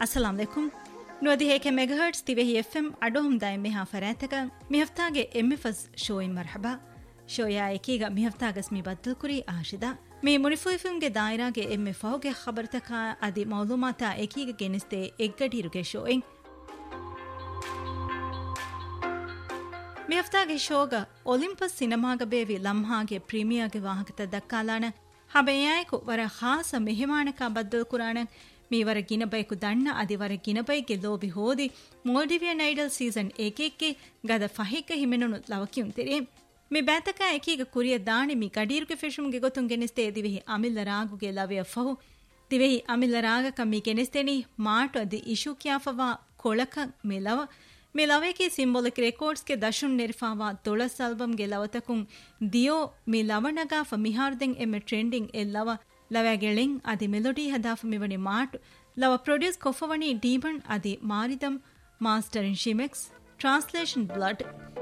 अस्सलाम वालेकुम नुअदि हेके मेगाहर्ट्ज तिवेही FM अडोहम दाय मेहा फरातक मिहफ्तागे एम्मिफस शोई मरहबा शोया एकीगा मिहफ्तागस मि बद्दल कुरी आशिदा मे मुनिफुइफुंगे दायरागे एम्मे फौगे खबरतक अदि मालूमाता एकीगा गेनिस्ते एग्गडीरुगे शोइंग मिहफ्तागे शोगा ओलिंपस सिनेमागे बेवी लम्हागे प्रीमियर्गे वाहकता दक्कालाನ ಹಬೆಯಾಯಕು ವರ ಖಾಸ ಮೆಹಮಾನಕ ಬದ್ದಲ್ ಕುರಾನ ಮೀವರ ಗಿನಬೈಕು ದಣ್ಣ ಅದಿವರ ಗಿನಬೈಗೆ ಲೋಬಿ ಹೋದಿ ಮೋಲ್ಡಿವಿಯನ್ ಐಡಲ್ ಸೀಸನ್ ಏಕೇಕ್ಕೆ ಗದ ಫಹಿಕ ಹಿಮೆನುನು ಲವಕಿಯುಂತಿರಿ ಮಿ ಬ್ಯಾತಕ ಏಕೀಗ ಕುರಿಯ ದಾಣಿ ಮಿ ಗಡೀರುಗೆ ಫೆಶುಮ್ಗೆ ಗೊತ್ತುಂ ಗೆನಿಸ್ತೆ ದಿವೆಹಿ ಅಮಿಲ್ಲ ರಾಗುಗೆ ಲವೆಯ ಫಹು ದಿವೆಹಿ ಅಮಿಲ್ಲ ರಾಗಕ ಮಿ ಗೆನಿಸ್ತೆನಿ ಮಾಟು ಅದಿ ಇಶು ಕ್ಯಾಫವಾ ಕೊಳಕ ಮಿಲವ ಮಿಲವೇಕಿ ಸಿಂಬೊಲಿಕ್ ರೆಕಾರ್ಡ್ಸ್ ಗೆ ದಶುನ್ ನಿರ್ಫಾವಾ ತೊಳಸ್ ಆಲ್ಬಮ್ ಗೆ ಲವತಕುಂ ದಿಯೋ ಮಿ ಲವಣಗ ಫ ಮಿಹಾರ್ದೆಂ ಎಮ್ಮೆ ಟ್ರೆಂಡಿಂಗ್ ಎಲ್ಲವ ಲವಗೆಳಿಂಗ್ ಅದಿ ಮೆಲೋಡಿ ಹದಾಫ ಮಿವನಿ ಮಾಟ್ ಲವ ಪ್ರೊಡ್ಯೂಸ್ ಕೊಫವನಿ ಡೀಮನ್ ಅದಿ ಮಾರಿದಂ ಮಾಸ್ಟರ್ ಇನ್ ಶಿಮೆಕ್ಸ್ ಟ್ರಾನ್ಸ್ಲೇಷನ್ ಬ್ಲಡ್